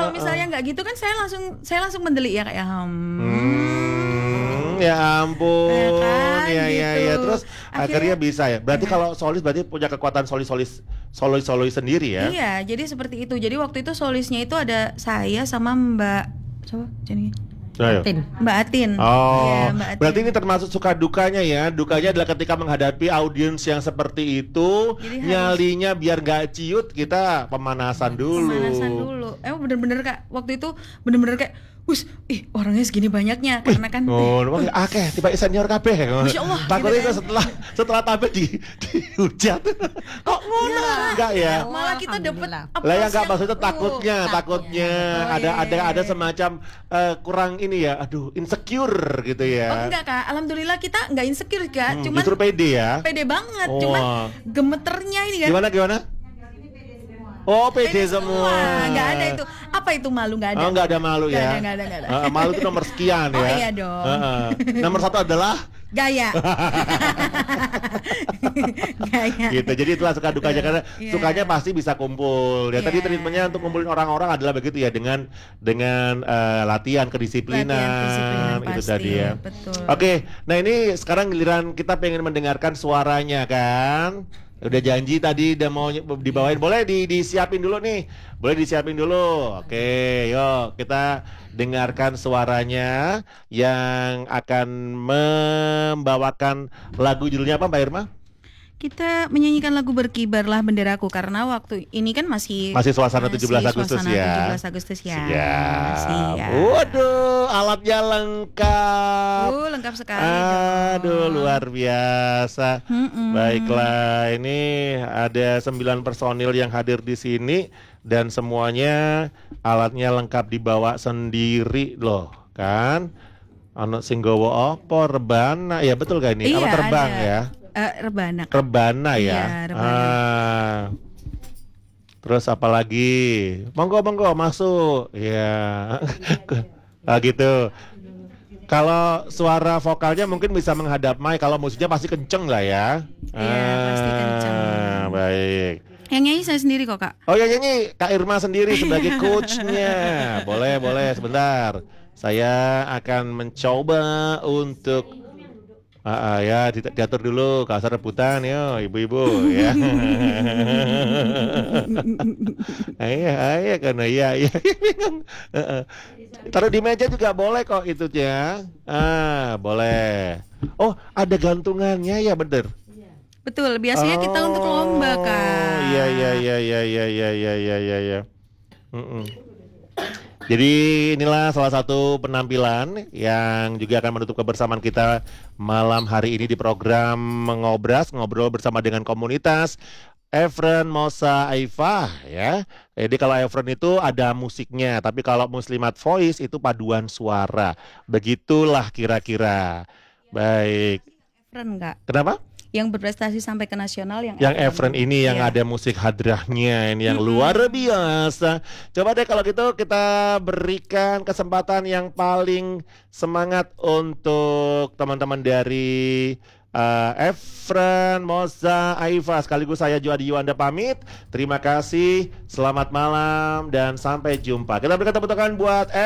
kalau misalnya nggak gitu kan saya langsung mendelik ya kayak Ya ampun, kan, ya gitu. terus akhirnya bisa ya. Berarti kalau solis berarti punya kekuatan solois sendiri ya. Iya, jadi seperti itu. Jadi waktu itu solisnya itu ada saya sama Mbak siapa? Jenenge? Ayo. Mbak Atin. Oh, Iya, Mbak Atin. berarti ini termasuk suka dukanya ya. Dukanya adalah ketika menghadapi audiens yang seperti itu, Jadi nyalinya biar gak ciut, kita pemanasan dulu. Emang bener-bener Kak, waktu itu bener-bener kayak orangnya segini banyaknya karena kan Akeh tiba senior kabeh. Masya Allah, Takutnya gitu itu setelah tampil dihujat. Kok ngono? Enggak ya. malah kita dapet Lah yang enggak maksudnya takutnya ada semacam kurang ini ya, insecure gitu ya. Oh enggak Kak, alhamdulillah kita enggak insecure Kak, cuman justru pede ya. Pede banget, cuman gemeternya ini kan. Gimana? Oh, pede semua. Enggak ada itu. Apa itu malu? Enggak ada. Oh, enggak ada malu ya. Enggak ada. Malu itu nomor sekian ya. Oh iya dong. Nomor 1 adalah gaya. Gaya. Gitu. Jadi itulah suka dukanya karena sukanya pasti bisa kumpul. Ya tadi treatmentnya untuk kumpulin orang-orang adalah begitu ya dengan latihan kedisiplinan itu tadi ya. Betul. Oke, nah ini sekarang giliran kita pengen mendengarkan suaranya kan. Udah janji tadi udah mau dibawain, boleh disiapin dulu nih. Boleh disiapin dulu. Oke, yuk kita dengarkan suaranya yang akan membawakan lagu judulnya apa Mbak Irma? Kita menyanyikan lagu Berkibarlah Benderaku karena waktu ini kan masih suasana 17 Agustus ya. 17 Agustus ya. Siap. Waduh, alatnya lengkap. Lengkap sekali. Aduh, luar biasa. Baiklah, ini ada 9 personil yang hadir di sini dan semuanya alatnya lengkap dibawa sendiri loh, kan? Ana sing nggawa apa? Rebana. Ya betul gak ini? Iya, apa terbang ada. ya? Rebana ya. Iya, rebana. Terus apa lagi? Monggo masuk. Ya. Gitu. Kalau suara vokalnya mungkin bisa menghadap mic, kalau musiknya pasti kenceng lah ya. Iya, pasti kenceng. Baik. Yang nyanyi saya sendiri kok Kak. Oh ya nyanyi Kak Irma sendiri sebagai coachnya. Boleh sebentar. Saya akan mencoba untuk ya diatur dulu kasar rebutan yo ibu-ibu ya. Ayah karena ya bingung. Taruh di meja juga boleh kok itu ya. Boleh. Oh, ada gantungannya ya bener. Betul, biasanya kita untuk lomba Kak. Iya. Jadi inilah salah satu penampilan yang juga akan menutup kebersamaan kita malam hari ini di program Ngobrol bersama dengan komunitas Efren Mosa Aifah ya. Jadi kalau Efren itu ada musiknya, tapi kalau Muslimat Voice itu paduan suara. Begitulah kira-kira. Baik. Efren enggak? Kenapa? Yang berprestasi sampai ke nasional yang Efren ini yang ada musik hadrahnya ini yang luar biasa. Coba deh kalau gitu kita berikan kesempatan yang paling semangat untuk teman-teman dari Efren Mosa Aifah. Sekaligus saya Juadi Yuanda pamit. Terima kasih, selamat malam dan sampai jumpa. Kita berikan tepuk tangan buat